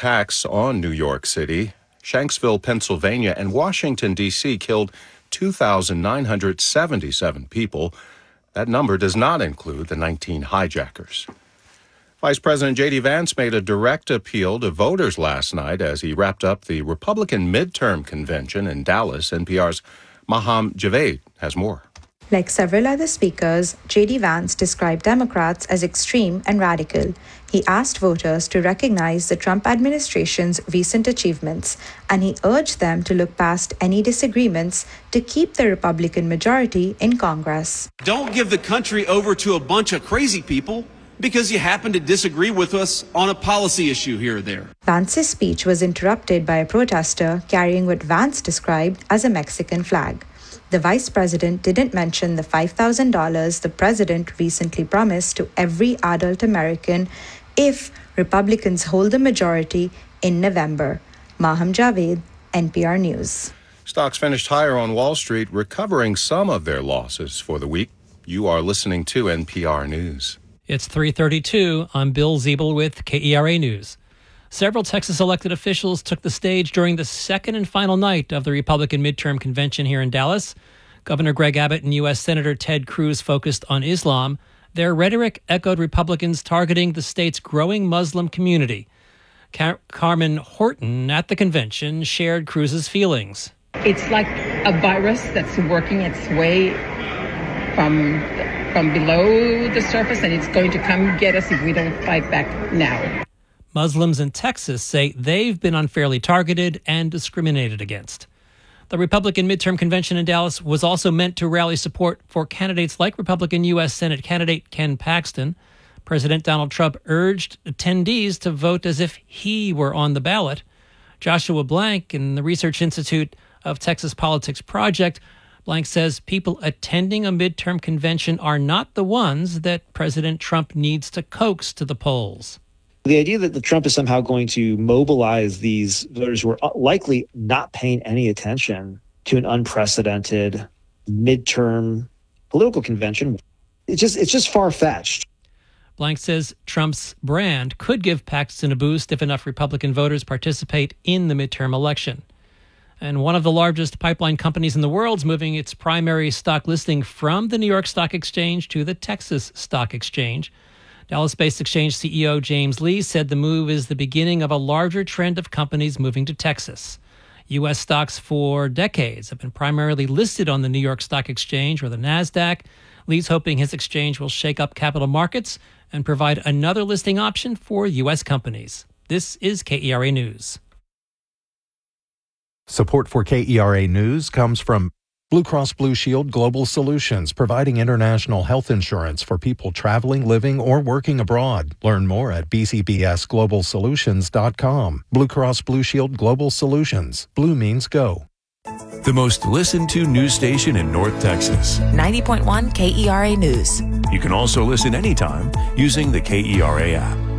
attacks on New York City, Shanksville, Pennsylvania, and Washington, D.C. killed 2,977 people. That number does not include the 19 hijackers. Vice President J.D. Vance made a direct appeal to voters last night as he wrapped up the Republican midterm convention in Dallas. NPR's Maham Javed has more. Like several other speakers, J.D. Vance described Democrats as extreme and radical. He asked voters to recognize the Trump administration's recent achievements, and he urged them to look past any disagreements to keep the Republican majority in Congress. Don't give the country over to a bunch of crazy people because you happen to disagree with us on a policy issue here or there. Vance's speech was interrupted by a protester carrying what Vance described as a Mexican flag. The vice president didn't mention the $5,000 the president recently promised to every adult American if Republicans hold the majority in November. Maham Javed, NPR News. Stocks finished higher on Wall Street, recovering some of their losses for the week. You are listening to NPR News. It's 3:32. I'm Bill Ziebel with KERA News. Several Texas elected officials took the stage during the second and final night of the Republican midterm convention here in Dallas. Governor Greg Abbott and U.S. Senator Ted Cruz focused on Islam. Their rhetoric echoed Republicans targeting the state's growing Muslim community. Carmen Horton at the convention shared Cruz's feelings. It's like a virus that's working its way from below the surface, and it's going to come get us if we don't fight back now. Muslims in Texas say they've been unfairly targeted and discriminated against. The Republican midterm convention in Dallas was also meant to rally support for candidates like Republican U.S. Senate candidate Ken Paxton. President Donald Trump urged attendees to vote as if he were on the ballot. Joshua Blank in the Research Institute of Texas Politics Project, Blank says people attending a midterm convention are not the ones that President Trump needs to coax to the polls. The idea that Trump is somehow going to mobilize these voters who are likely not paying any attention to an unprecedented midterm political convention, it's just far-fetched. Blank says Trump's brand could give Paxton a boost if enough Republican voters participate in the midterm election. And one of the largest pipeline companies in the world is moving its primary stock listing from the New York Stock Exchange to the Texas Stock Exchange. Dallas-based exchange CEO James Lee said the move is the beginning of a larger trend of companies moving to Texas. U.S. stocks for decades have been primarily listed on the New York Stock Exchange or the NASDAQ. Lee's hoping his exchange will shake up capital markets and provide another listing option for U.S. companies. This is KERA News. Support for KERA News comes from Blue Cross Blue Shield Global Solutions, providing international health insurance for people traveling, living, or working abroad. Learn more at bcbsglobalsolutions.com. Blue Cross Blue Shield Global Solutions. Blue means go. The most listened to news station in North Texas. 90.1 KERA News. You can also listen anytime using the KERA app.